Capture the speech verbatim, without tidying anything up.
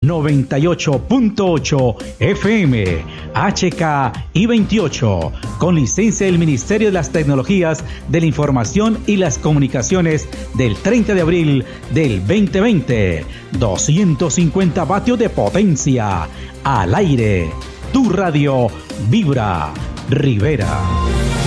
noventa y ocho punto ocho F M, H K I veintiocho, con licencia del Ministerio de las Tecnologías de la Información y las Comunicaciones del treinta de abril del veinte veinte. doscientos cincuenta vatios de potencia. Al aire. Tu radio vibra. Rivera.